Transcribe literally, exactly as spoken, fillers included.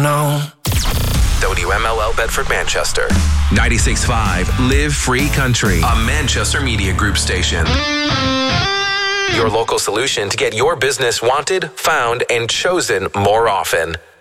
know. W M L L Bedford, Manchester. ninety-six point five Live Free Country, a Manchester Media Group station. Your local solution to get your business wanted, found, and chosen more often.